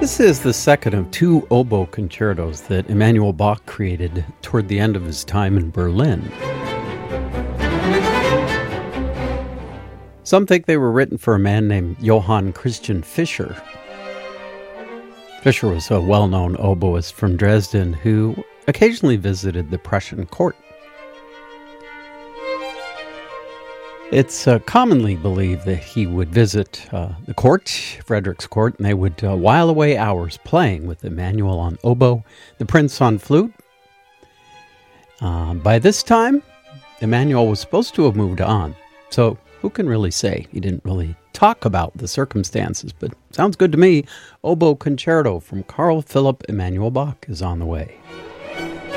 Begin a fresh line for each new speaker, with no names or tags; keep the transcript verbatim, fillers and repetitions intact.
This is the second of two oboe concertos that Emanuel Bach created toward the end of his time in Berlin. Some think they were written for a man named Johann Christian Fischer. Fischer was a well-known oboist from Dresden who occasionally visited the Prussian court. It's uh, commonly believed that he would visit uh, the court, Frederick's court, and they would uh, while away hours playing with Emanuel on oboe, the prince on flute. Uh, by this time, Emanuel was supposed to have moved on, so who can really say? He didn't really talk about the circumstances, but sounds good to me. Oboe Concerto from Carl Philipp Emanuel Bach is on the way.